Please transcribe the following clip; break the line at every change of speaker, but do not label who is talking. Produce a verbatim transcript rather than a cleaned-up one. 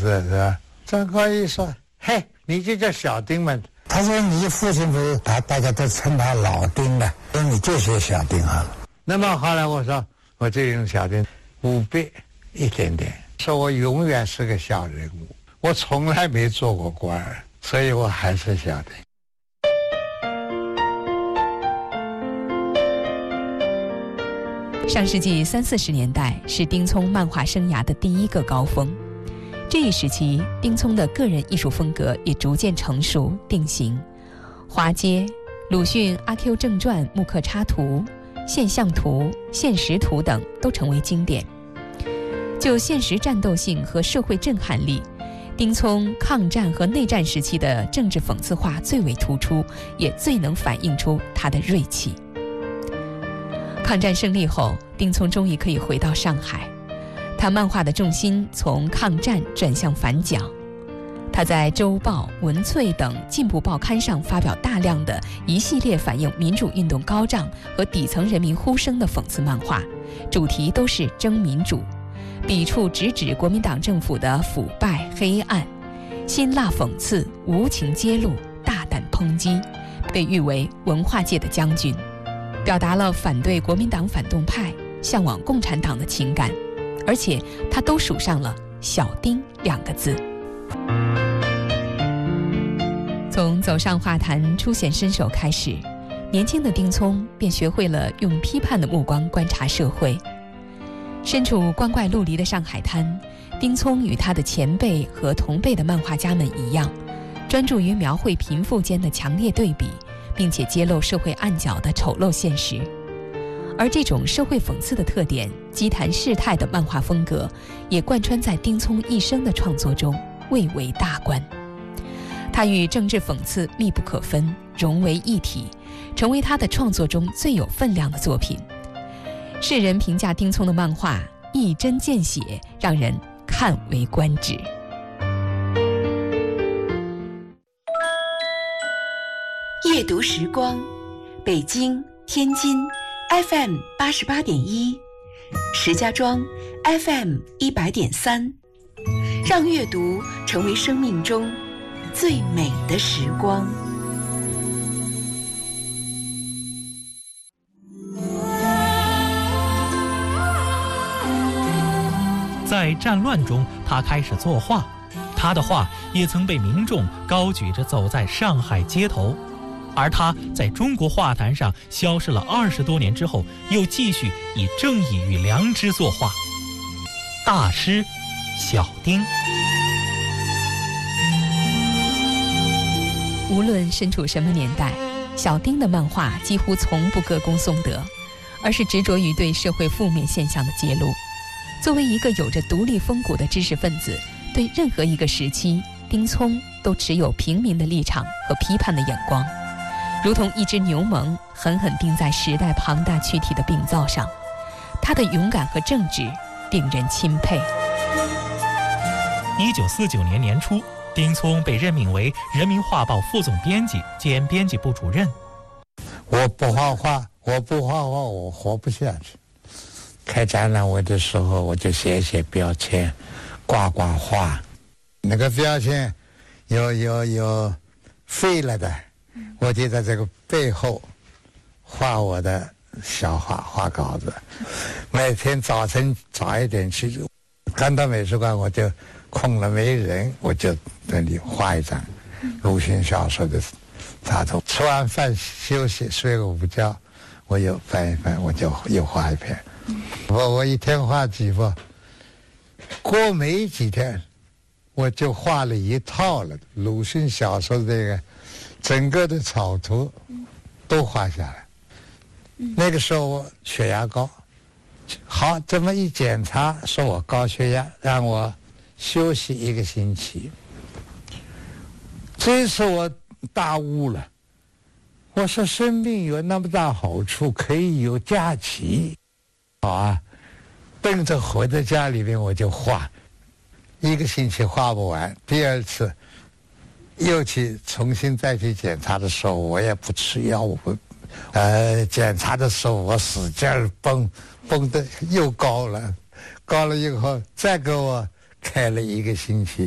字是吧？张高一说：“嘿，你就叫小丁嘛。”他说：“你父亲不是他，大家都称他老丁的，说你就写小丁好了。”那么后来我说，我就用小丁，五倍一点点，说我永远是个小人物，我从来没做过官儿，所以我还是小丁。
上世纪三四十年代是丁聪漫画生涯的第一个高峰，这一时期丁聪的个人艺术风格也逐渐成熟定型，华街、鲁迅《阿 Q 正传》木刻插图、现象图、现实图等都成为经典。就现实战斗性和社会震撼力，丁聪抗战和内战时期的政治讽刺画最为突出，也最能反映出他的锐气。抗战胜利后，丁聪终于可以回到上海，他漫画的重心从抗战转向反蒋。他在《周报》《文萃》等进步报刊上发表大量的一系列反映民主运动高涨和底层人民呼声的讽刺漫画，主题都是争民主，笔触直指国民党政府的腐败黑暗，辛辣讽刺，无情揭露，大胆抨击，被誉为文化界的将军，表达了反对国民党反动派、向往共产党的情感，而且他都署上了小丁两个字。从走上画坛初显身手开始，年轻的丁聪便学会了用批判的目光观察社会。身处光怪陆离的上海滩，丁聪与他的前辈和同辈的漫画家们一样，专注于描绘贫富间的强烈对比，并且揭露社会暗角的丑陋现实。而这种社会讽刺的特点，激谈事态的漫画风格，也贯穿在丁聪一生的创作中，蔚为大观。他与政治讽刺密不可分，融为一体，成为他的创作中最有分量的作品。世人评价丁聪的漫画一针见血，让人看为观止。
夜读时光，北京、天津 F M 八十八点一，石家庄 F M 一百点三，让阅读成为生命中最美的时光。
在战乱中，他开始作画，他的画也曾被民众高举着走在上海街头。而他在中国画坛上消失了二十多年之后，又继续以正义与良知作画。大师小丁。
无论身处什么年代，小丁的漫画几乎从不歌功颂德，而是执着于对社会负面现象的揭露。作为一个有着独立风骨的知识分子，对任何一个时期，丁聪都持有平民的立场和批判的眼光，如同一只牛虻狠狠钉在时代庞大躯体的病灶上。他的勇敢和正直令人钦佩。
一九四九年年初，丁聪被任命为人民画报副总编辑兼编辑部主任。
我不画画，我不画画，我活不下去。开展览会的时候，我就写写标签，挂挂画。那个标签有有有废了的，我就在这个背后画我的小画画稿子。每天早晨早一点去，刚到美术馆我就空了没人，我就那里画一张鲁迅小说的插图。吃完饭休息睡个午觉，我又翻一翻，我就又画一篇。我我一天画几幅，过没几天我就画了一套了。鲁迅小说的这个整个的草图都画下来。那个时候我血压高，好这么一检查说我高血压，让我休息一个星期。这次我大悟了，我说生病有那么大好处，可以有假期。好啊，奔着回到家里面我就画，一个星期画不完。第二次又去重新再去检查的时候，我也不吃药，我呃检查的时候我使劲儿蹦，蹦得又高了，高了以后再给我开了一个星期。